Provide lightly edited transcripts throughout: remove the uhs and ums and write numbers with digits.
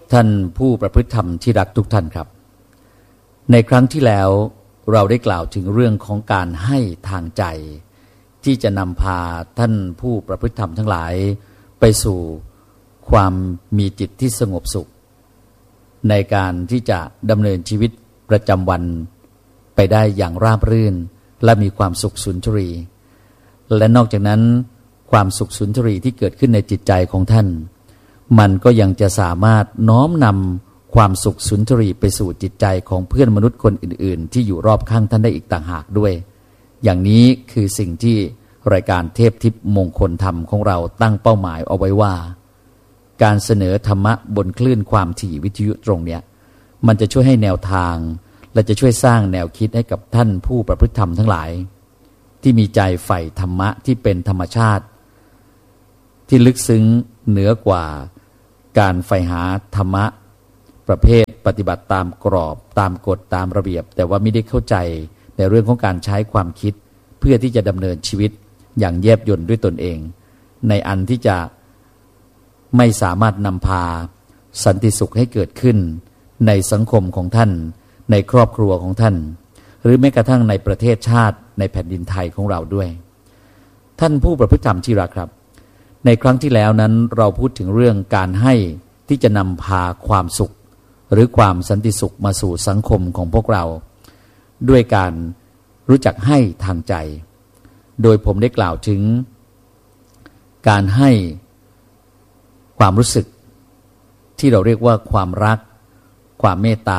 ท่านผู้ประพฤติธรรมที่รักทุกท่านครับในครั้งที่แล้วเราได้กล่าวถึงเรื่องของการให้ทางใจที่จะนำพาท่านผู้ประพฤติธรรมทั้งหลายไปสู่ความมีจิตที่สงบสุขในการที่จะดำเนินชีวิตประจำวันไปได้อย่างราบรื่นและมีความสุขสุนทรีย์และนอกจากนั้นความสุขสุนทรีย์ที่เกิดขึ้นในจิตใจของท่านมันก็ยังจะสามารถน้อมนำความสุขสุนทรีย์ไปสู่จิตใจของเพื่อนมนุษย์คนอื่นๆที่อยู่รอบข้างท่านได้อีกต่างหากด้วยอย่างนี้คือสิ่งที่รายการเทพทิพย์มงคลธรรมของเราตั้งเป้าหมายเอาไว้ว่าการเสนอธรรมะบนคลื่นความถี่วิทยุตรงเนี้ยมันจะช่วยให้แนวทางและจะช่วยสร้างแนวคิดให้กับท่านผู้ประพฤติธรรมทั้งหลายที่มีใจใฝ่ธรรมะที่เป็นธรรมชาติที่ลึกซึ้งเหนือกว่าการใฝ่หาธรรมะประเภทปฏิบัติตามกรอบตามกฎตามระเบียบแต่ว่าไม่ได้เข้าใจในเรื่องของการใช้ความคิดเพื่อที่จะดำเนินชีวิตอย่างแยบยลด้วยตนเองในอันที่จะไม่สามารถนำพาสันติสุขให้เกิดขึ้นในสังคมของท่านในครอบครัวของท่านหรือแม้กระทั่งในประเทศชาติในแผ่นดินไทยของเราด้วยท่านผู้ประพฤติธรรมที่รักครับในครั้งที่แล้วนั้นเราพูดถึงเรื่องการให้ที่จะนำพาความสุขหรือความสันติสุขมาสู่สังคมของพวกเราด้วยการรู้จักให้ทางใจโดยผมได้กล่าวถึงการให้ความรู้สึกที่เราเรียกว่าความรักความเมตตา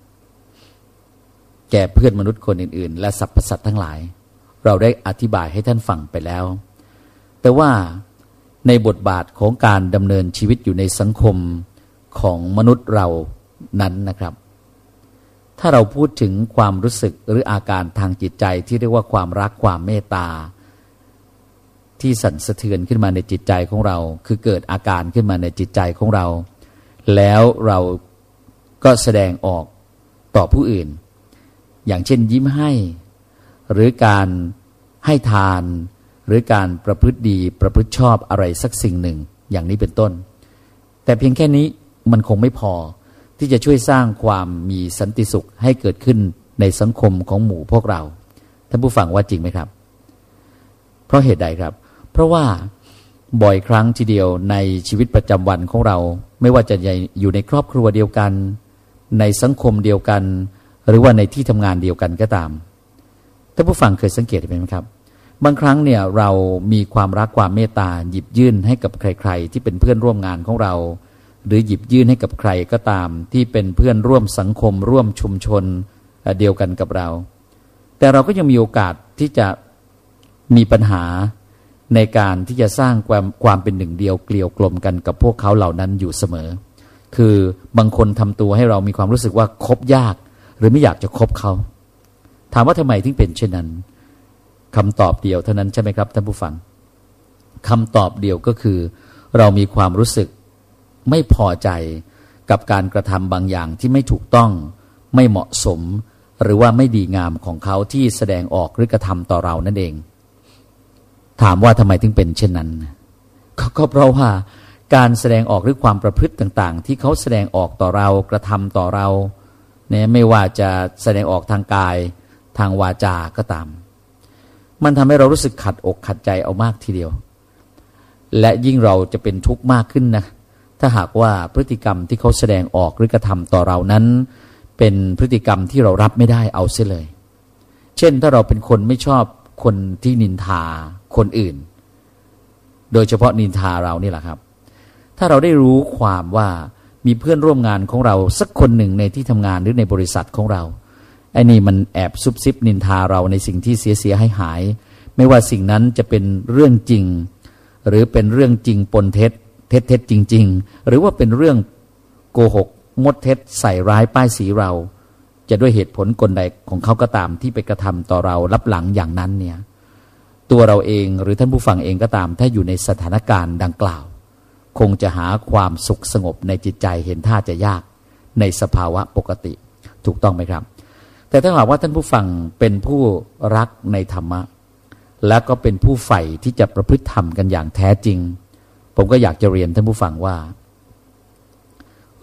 แก่เพื่อนมนุษย์คนอื่นๆและสรรพสัตว์ทั้งหลายเราได้อธิบายให้ท่านฟังไปแล้วแต่ว่าในบทบาทของการดำเนินชีวิตอยู่ในสังคมของมนุษย์เรานั้นนะครับถ้าเราพูดถึงความรู้สึกหรืออาการทางจิตใจที่เรียกว่าความรักความเมตตาที่สั่นสะเทือนขึ้นมาในจิตใจของเราคือเกิดอาการขึ้นมาในจิตใจของเราแล้วเราก็แสดงออกต่อผู้อื่นอย่างเช่นยิ้มให้หรือการให้ทานหรือการประพฤติดีประพฤติชอบอะไรสักสิ่งหนึ่งอย่างนี้เป็นต้นแต่เพียงแค่นี้มันคงไม่พอที่จะช่วยสร้างความมีสันติสุขให้เกิดขึ้นในสังคมของหมู่พวกเราท่านผู้ฟังว่าจริงไหมครับเพราะเหตุใดครับเพราะว่าบ่อยครั้งทีเดียวในชีวิตประจำวันของเราไม่ว่าจะอยู่ในครอบครัวเดียวกันในสังคมเดียวกันหรือว่าในที่ทำงานเดียวกันก็ตามท่านผู้ฟังเคยสังเกตไหมครับบางครั้งเนี่ยเรามีความรักความเมตตาหยิบยื่นให้กับใครๆที่เป็นเพื่อนร่วมงานของเราหรือหยิบยื่นให้กับใครก็ตามที่เป็นเพื่อนร่วมสังคมร่วมชุมชนเดียวกันกับเราแต่เราก็ยังมีโอกาสที่จะมีปัญหาในการที่จะสร้างความเป็นหนึ่งเดียวเกลียวกลมกันกับพวกเขาเหล่านั้นอยู่เสมอคือบางคนทำตัวให้เรามีความรู้สึกว่าคบยากหรือไม่อยากจะคบเขาถามว่าทำไมถึงเป็นเช่นนั้นคำตอบเดียวเท่านั้นใช่ไหมครับท่านผู้ฟังคำตอบเดียวก็คือเรามีความรู้สึกไม่พอใจกับการกระทำบางอย่างที่ไม่ถูกต้องไม่เหมาะสมหรือว่าไม่ดีงามของเขาที่แสดงออกหรือกระทำต่อเรานั่นเองถามว่าทำไมถึงเป็นเช่นนั้นก็เพราะว่าการแสดงออกหรือความประพฤติต่างๆที่เขาแสดงออกต่อเรากระทำต่อเราเนี่ยไม่ว่าจะแสดงออกทางกายทางวาจาก็ตามมันทำให้เรารู้สึกขัดอกขัดใจเอามากทีเดียวและยิ่งเราจะเป็นทุกข์มากขึ้นนะถ้าหากว่าพฤติกรรมที่เขาแสดงออกหรือกระทำต่อเรานั้นเป็นพฤติกรรมที่เรารับไม่ได้เอาเสียเลยเช่นถ้าเราเป็นคนไม่ชอบคนที่นินทาคนอื่นโดยเฉพาะนินทาเรานี่แหละครับถ้าเราได้รู้ความว่ามีเพื่อนร่วมงานของเราสักคนหนึ่งในที่ทำงานหรือในบริษัทของเราไอ้นี่มันแอบซุบซิบนินทาเราในสิ่งที่เสียหายไม่ว่าสิ่งนั้นจะเป็นเรื่องจริงหรือเป็นเรื่องจริงปนเท็จจริงๆหรือว่าเป็นเรื่องโกหกมดเท็จใส่ร้ายป้ายสีเราจะด้วยเหตุผลกลใดของเขาก็ตามที่ไปกระทำต่อเราลับหลังอย่างนั้นเนี่ยตัวเราเองหรือท่านผู้ฟังเองก็ตามถ้าอยู่ในสถานการณ์ดังกล่าวคงจะหาความสุขสงบในจิตใจเห็นท่าจะยากในสภาวะปกติถูกต้องไหมครับแต่ถ้าหากว่าท่านผู้ฟังเป็นผู้รักในธรรมะและก็เป็นผู้ใฝ่ที่จะประพฤติธรรมกันอย่างแท้จริงผมก็อยากจะเรียนท่านผู้ฟังว่า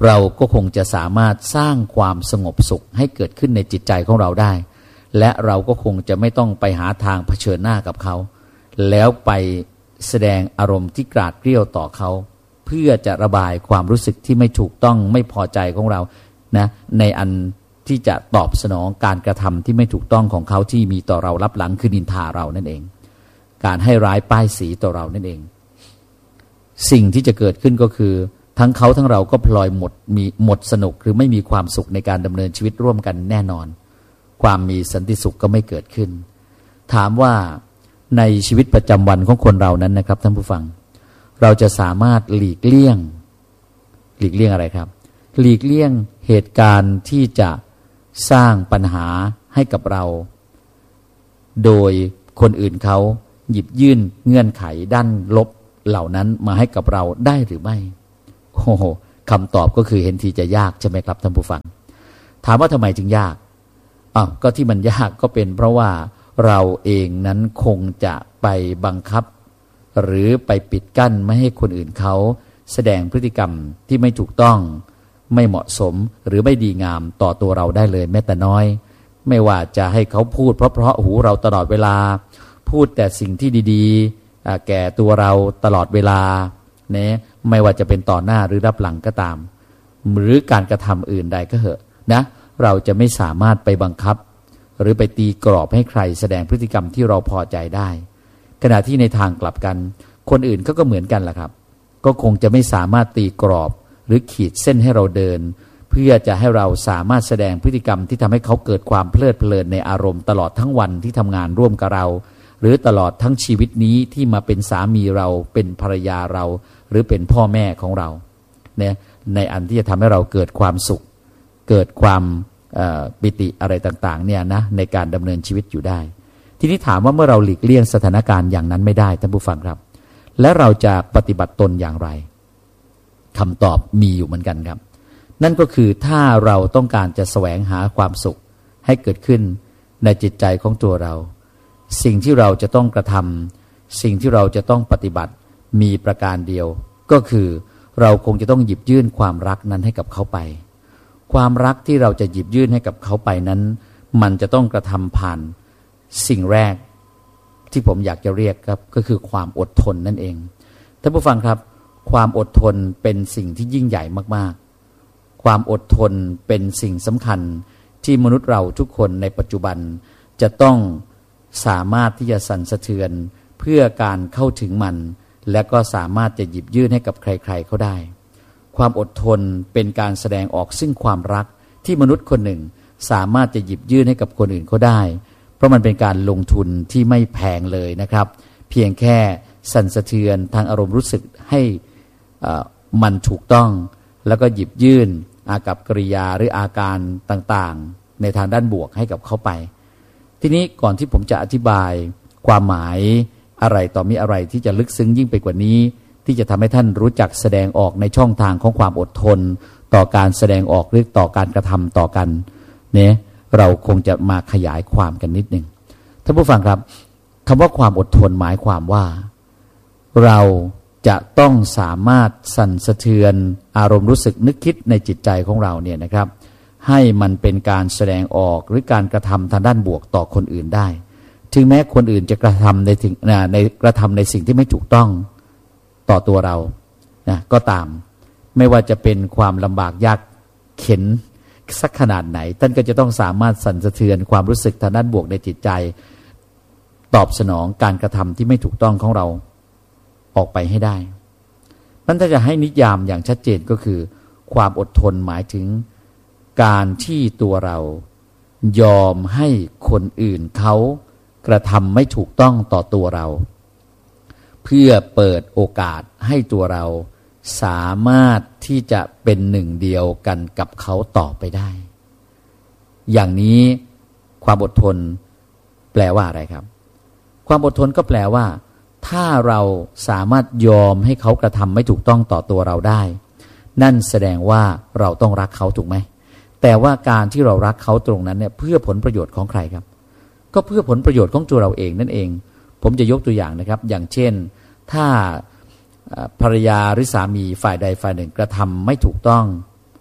เราก็คงจะสามารถสร้างความสงบสุขให้เกิดขึ้นในจิตใจของเราได้และเราก็คงจะไม่ต้องไปหาทางเผชิญหน้ากับเขาแล้วไปแสดงอารมณ์ที่กราดเกรี้ยวต่อเขาเพื่อจะระบายความรู้สึกที่ไม่ถูกต้องไม่พอใจของเรานะในอันที่จะตอบสนองการกระทำที่ไม่ถูกต้องของเขาที่มีต่อเรารับหลังคือนินทาเรานั่นเองการให้ร้ายป้ายสีต่อเรานั่นเองสิ่งที่จะเกิดขึ้นก็คือทั้งเขาทั้งเราก็พลอยหมดสนุกหรือไม่มีความสุขในการดำเนินชีวิตร่วมกันแน่นอนความมีสันติสุขก็ไม่เกิดขึ้นถามว่าในชีวิตประจำวันของคนเรานั้นนะครับท่านผู้ฟังเราจะสามารถหลีกเลี่ยงอะไรครับหลีกเลี่ยงเหตุการณ์ที่จะสร้างปัญหาให้กับเราโดยคนอื่นเขาหยิบยื่นเงื่อนไขด้านลบเหล่านั้นมาให้กับเราได้หรือไม่โอ้โหคำตอบก็คือเห็นทีจะยากใช่ไหมครับท่านผู้ฟังถามว่าทำไมจึงยากก็ที่มันยากก็เป็นเพราะว่าเราเองนั้นคงจะไปบังคับหรือไปปิดกั้นไม่ให้คนอื่นเขาแสดงพฤติกรรมที่ไม่ถูกต้องไม่เหมาะสมหรือไม่ดีงามต่อตัวเราได้เลยแม้แต่น้อยไม่ว่าจะให้เขาพูดเพราะหูเราตลอดเวลาพูดแต่สิ่งที่ดีๆแก่ตัวเราตลอดเวลาเนี่ยไม่ว่าจะเป็นต่อหน้าหรือรับหลังก็ตามหรือการกระทำอื่นใดก็เหอะนะเราจะไม่สามารถไปบังคับหรือไปตีกรอบให้ใครแสดงพฤติกรรมที่เราพอใจได้ขณะที่ในทางกลับกันคนอื่นก็เหมือนกันแหละครับก็คงจะไม่สามารถตีกรอบหรือขีดเส้นให้เราเดินเพื่อจะให้เราสามารถแสดงพฤติกรรมที่ทำให้เขาเกิดความเพลิดเพลินในอารมณ์ตลอดทั้งวันที่ทำงานร่วมกับเราหรือตลอดทั้งชีวิตนี้ที่มาเป็นสามีเราเป็นภรรยาเราหรือเป็นพ่อแม่ของเราเนี่ยในอันที่จะทำให้เราเกิดความสุขเกิดความปิติอะไรต่างๆเนี่ยนะในการดำเนินชีวิตอยู่ได้ทีนี้ถามว่าเมื่อเราหลีกเลี่ยงสถานการณ์อย่างนั้นไม่ได้ท่านผู้ฟังครับและเราจะปฏิบัติตนอย่างไรคำตอบมีอยู่เหมือนกันครับนั่นก็คือถ้าเราต้องการจะแสวงหาความสุขให้เกิดขึ้นในจิตใจของตัวเราสิ่งที่เราจะต้องกระทำสิ่งที่เราจะต้องปฏิบัติมีประการเดียวก็คือเราคงจะต้องหยิบยื่นความรักนั้นให้กับเขาไปความรักที่เราจะหยิบยื่นให้กับเขาไปนั้นมันจะต้องกระทำผ่านสิ่งแรกที่ผมอยากจะเรียกครับก็คือความอดทนนั่นเองท่านผู้ฟังครับความอดทนเป็นสิ่งที่ยิ่งใหญ่มากๆความอดทนเป็นสิ่งสำคัญที่มนุษย์เราทุกคนในปัจจุบันจะต้องสามารถที่จะสั่นสะเทือนเพื่อการเข้าถึงมันและก็สามารถจะหยิบยื่นให้กับใครๆเขาได้ความอดทนเป็นการแสดงออกซึ่งความรักที่มนุษย์คนหนึ่งสามารถจะหยิบยื่นให้กับคนอื่นเขาได้เพราะมันเป็นการลงทุนที่ไม่แพงเลยนะครับเพียงแค่สั่นสะเทือนทางอารมณ์รู้สึกให้มันถูกต้องแล้วก็หยิบยื่นอากัปกิริยาหรืออาการต่างๆในทางด้านบวกให้กับเขาไปทีนี้ก่อนที่ผมจะอธิบายความหมายอะไรต่อมีอะไรที่จะลึกซึ้งยิ่งไปกว่านี้ที่จะทำให้ท่านรู้จักแสดงออกในช่องทางของความอดทนต่อการแสดงออกหรือต่อการกระทำต่อกันเนี่ยเราคงจะมาขยายความกันนิดนึงท่านผู้ฟังครับคำว่าความอดทนหมายความว่าเราจะต้องสามารถสั่นสะเทือนอารมณ์รู้สึกนึกคิดในจิตใจของเราเนี่ยนะครับให้มันเป็นการแสดงออกหรือการกระทำทางด้านบวกต่อคนอื่นได้ถึงแม้คนอื่นจะกระทำในสิ่งที่ไม่ถูกต้องต่อตัวเรานะก็ตามไม่ว่าจะเป็นความลำบากยากเข็ญสักขนาดไหนท่านก็จะต้องสามารถสั่นสะเทือนความรู้สึกทางด้านบวกในจิตใจตอบสนองการกระทำที่ไม่ถูกต้องของเราออกไปให้ได้นั่นถ้าจะให้นิยามอย่างชัดเจนก็คือความอดทนหมายถึงการที่ตัวเรายอมให้คนอื่นเขากระทำไม่ถูกต้องต่อตัวเราเพื่อเปิดโอกาสให้ตัวเราสามารถที่จะเป็นหนึ่งเดียวกันกับเขาต่อไปได้อย่างนี้ความอดทนแปลว่าอะไรครับความอดทนก็แปลว่าถ้าเราสามารถยอมให้เขากระทำไม่ถูกต้องต่อตัวเราได้นั่นแสดงว่าเราต้องรักเขาถูกไหมแต่ว่าการที่เรารักเขาตรงนั้นเนี่ยเพื่อผลประโยชน์ของใครครับก็เพื่อผลประโยชน์ของตัวเราเองนั่นเองผมจะยกตัวอย่างนะครับอย่างเช่นถ้าภรรยาหรือสามีฝ่ายใดฝ่ายหนึ่งกระทำไม่ถูกต้อง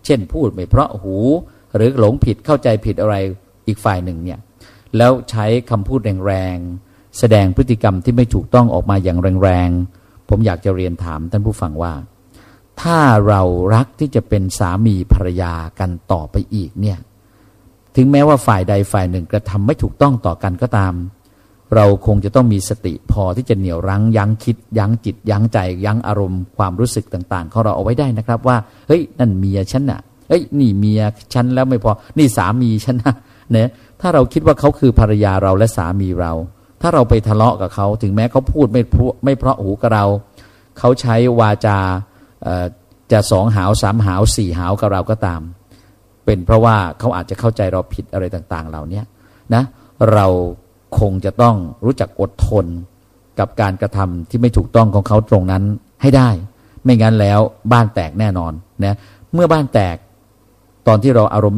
เช่นพูดไม่เพราะหูหรือหลงผิดเข้าใจผิดอะไรอีกฝ่ายหนึ่งเนี่ยแล้วใช้คำพูดแรงๆแสดงพฤติกรรมที่ไม่ถูกต้องออกมาอย่างแรงๆผมอยากจะเรียนถามท่านผู้ฟังว่าถ้าเรารักที่จะเป็นสามีภรรยากันต่อไปอีกเนี่ยถึงแม้ว่าฝ่ายใดฝ่ายหนึ่งกระทำไม่ถูกต้องต่อกันก็ตามเราคงจะต้องมีสติพอที่จะเหนี่ยวรั้งยั้งคิดยั้งจิตยั้งใจยั้งอารมณ์ความรู้สึกต่างๆของเราเอาไว้ได้นะครับว่าเฮ้ยนั่นเมียฉันน่ะเฮ้ยนี่เมียฉันแล้วไม่พอนี่สามีฉันนะเนี่ยถ้าเราคิดว่าเขาคือภรรยาเราและสามีเราถ้าเราไปทะเลาะกับเขาถึงแม้เขาพูดไม่เพราะหูกับเราเขาใช้วาจาจะ2 หาว 3 หาว 4 หาวกับเราก็ตามเป็นเพราะว่าเขาอาจจะเข้าใจเราผิดอะไรต่างๆเหล่านี้นะเราคงจะต้องรู้จักอดทนกับการกระทำที่ไม่ถูกต้องของเขาตรงนั้นให้ได้ไม่งั้นแล้วบ้านแตกแน่นอนนะเมื่อบ้านแตกตอนที่เราอารมณ์